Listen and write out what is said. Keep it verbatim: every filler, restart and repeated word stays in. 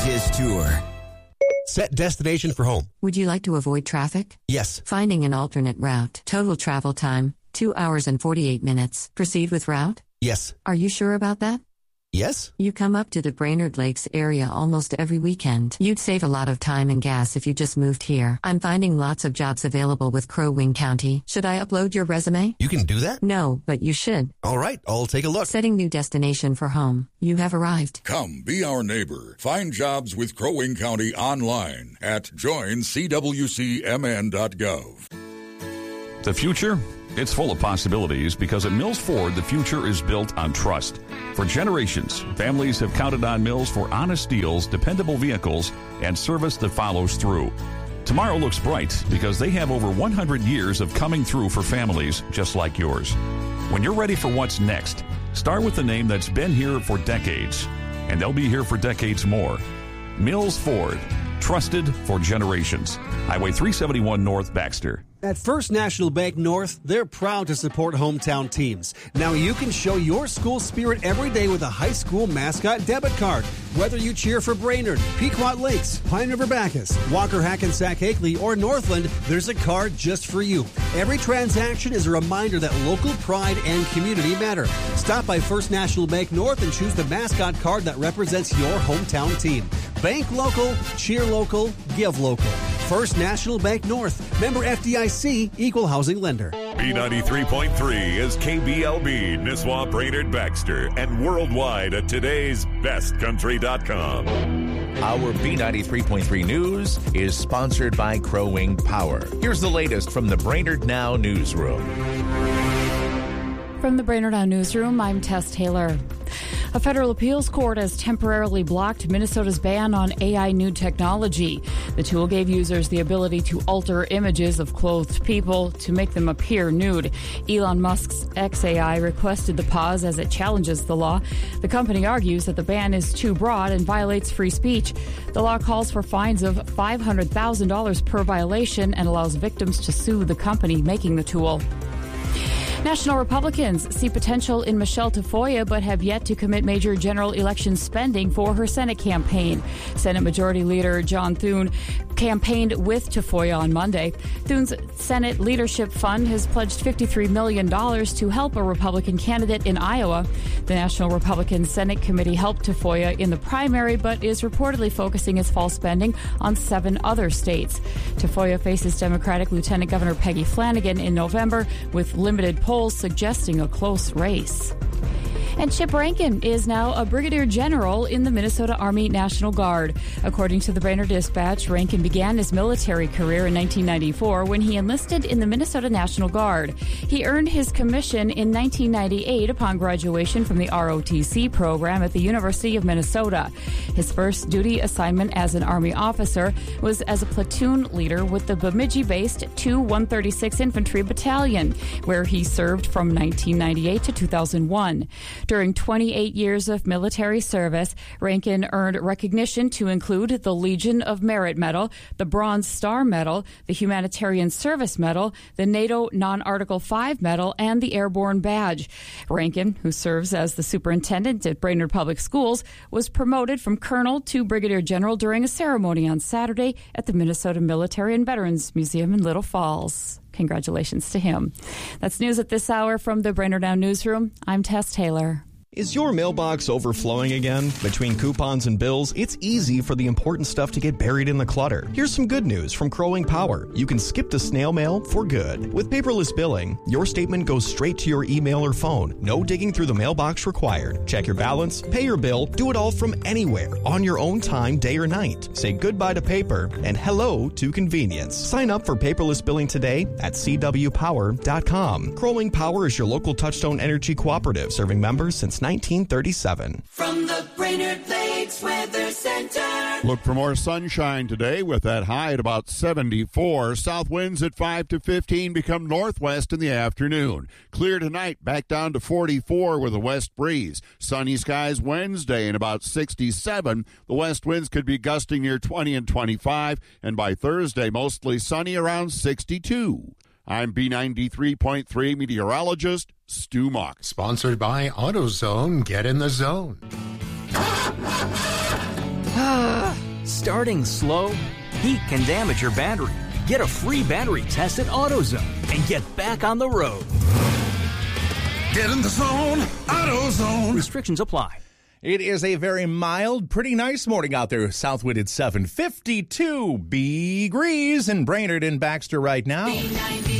His Tour. Set destination for home. Would you like to avoid traffic? Yes. Finding an alternate route. Total travel time, two hours and forty-eight minutes. Proceed with route? Yes. Are you sure about that? Yes. You come up to the Brainerd Lakes area almost every weekend. You'd save a lot of time and gas if you just moved here. I'm finding lots of jobs available with Crow Wing County. Should I upload your resume? You can do that? No, but you should. All right, I'll take a look. Setting new destination for home. You have arrived. Come be our neighbor. Find jobs with Crow Wing County online at join c w c m n dot gov. The future? It's full of possibilities because at Mills Ford, the future is built on trust. For generations, families have counted on Mills for honest deals, dependable vehicles, and service that follows through. Tomorrow looks bright because they have over one hundred years of coming through for families just like yours. When you're ready for what's next, start with the name that's been here for decades, and they'll be here for decades more. Mills Ford, trusted for generations. Highway three seventy-one North, Baxter. At First National Bank North, they're proud to support hometown teams. Now you can show your school spirit every day with a high school mascot debit card. Whether you cheer for Brainerd, Pequot Lakes, Pine River Bacchus, Walker Hackensack Hakely, or Northland, there's a card just for you. Every transaction is a reminder that local pride and community matter. Stop by First National Bank North and choose the mascot card that represents your hometown team. Bank local, cheer local, give local. First National Bank North. Member F D I C, Equal Housing Lender. B ninety-three point three is K B L B, Nisswa, Brainerd, Baxter, and worldwide at today's best country dot com. Our B ninety-three point three news is sponsored by Crow Wing Power. Here's the latest from the Brainerd Now newsroom. From the Brainerd Now newsroom, I'm Tess Taylor. A federal appeals court has temporarily blocked Minnesota's ban on A I nude technology. The tool gave users the ability to alter images of clothed people to make them appear nude. Elon Musk's X A I requested the pause as it challenges the law. The company argues that the ban is too broad and violates free speech. The law calls for fines of five hundred thousand dollars per violation and allows victims to sue the company making the tool. National Republicans see potential in Michelle Tafoya but have yet to commit major general election spending for her Senate campaign. Senate Majority Leader John Thune campaigned with Tafoya on Monday. Thune's Senate Leadership Fund has pledged fifty-three million dollars to help a Republican candidate in Iowa. The National Republican Senate Committee helped Tafoya in the primary but is reportedly focusing its fall spending on seven other states. Tafoya faces Democratic Lieutenant Governor Peggy Flanagan in November with limited polls suggesting a close race. And Chip Rankin is now a brigadier general in the Minnesota Army National Guard. According to the Brainerd Dispatch, Rankin began his military career in nineteen ninety-four when he enlisted in the Minnesota National Guard. He earned his commission in nineteen ninety-eight upon graduation from the R O T C program at the University of Minnesota. His first duty assignment as an Army officer was as a platoon leader with the Bemidji-based two one thirty-six Infantry Battalion, where he served from nineteen ninety-eight to two thousand one. During twenty-eight years of military service, Rankin earned recognition to include the Legion of Merit Medal, the Bronze Star Medal, the Humanitarian Service Medal, the NATO Non-Article five Medal, and the Airborne Badge. Rankin, who serves as the superintendent at Brainerd Public Schools, was promoted from colonel to brigadier general during a ceremony on Saturday at the Minnesota Military and Veterans Museum in Little Falls. Congratulations to him. That's news at this hour from the Brainerd Now newsroom. I'm Tess Taylor. Is your mailbox overflowing again? Between coupons and bills, it's easy for the important stuff to get buried in the clutter. Here's some good news from Crow Wing Power. You can skip the snail mail for good. With paperless billing, your statement goes straight to your email or phone. No digging through the mailbox required. Check your balance, pay your bill, do it all from anywhere, on your own time, day or night. Say goodbye to paper and hello to convenience. Sign up for paperless billing today at c w power dot com. Crow Wing Power is your local Touchstone Energy cooperative, serving members since nineteen thirty-seven. From the Brainerd Lakes Weather Center. Look for more sunshine today with that high at about seventy-four. South winds at five to fifteen become northwest in the afternoon. Clear tonight, back down to forty-four with a west breeze. Sunny skies Wednesday and about sixty-seven. The west winds could be gusting near twenty and twenty-five. And by Thursday, mostly sunny around sixty-two. I'm B ninety-three point three meteorologist Stu Mock. Sponsored by AutoZone. Get in the zone. Starting slow? Heat can damage your battery. Get a free battery test at AutoZone and get back on the road. Get in the zone, AutoZone. Restrictions apply. It is a very mild, pretty nice morning out there. South wind at seven fifty-two degrees in Brainerd and Baxter right now.